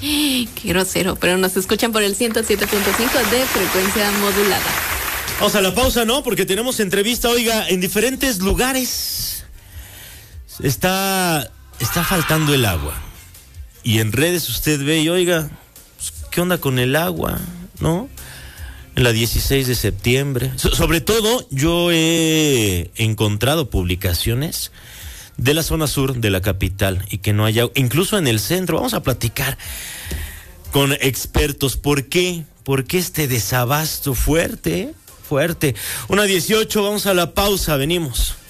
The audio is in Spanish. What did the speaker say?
Qué grosero, pero nos escuchan por el 107.5 de frecuencia modulada. Vamos a la pausa, ¿no? Porque tenemos entrevista, oiga, en diferentes lugares. Está faltando el agua. Y en redes usted ve y oiga, pues, ¿qué onda con el agua? ¿No? En la 16 de septiembre. Sobre todo, yo he encontrado publicaciones de la zona sur de la capital y que no haya, incluso en el centro. Vamos a platicar con expertos. ¿Por qué? ¿Por qué este desabasto fuerte? 1:18, vamos a la pausa, venimos.